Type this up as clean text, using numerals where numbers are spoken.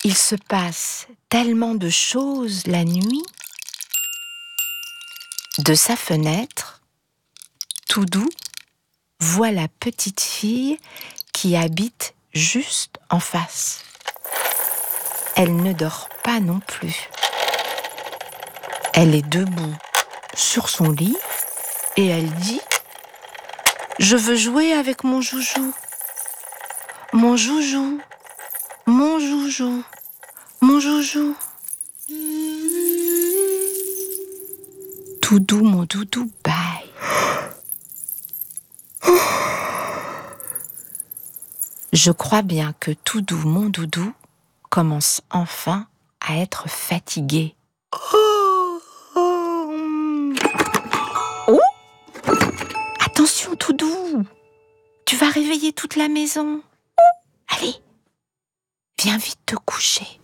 Il se passe tellement de choses la nuit. De sa fenêtre, Toudou voit la petite fille qui habite juste en face. Elle ne dort pas non plus. Elle est debout sur son lit et elle dit « Je veux jouer avec mon joujou. Mon joujou, mon joujou, mon joujou. » Toudou, mon doudou, bye. Je crois bien que Toudou, mon doudou, commence enfin à être fatigué. Oh! Attention, Toudou! Tu vas réveiller toute la maison. Allez, viens vite te coucher.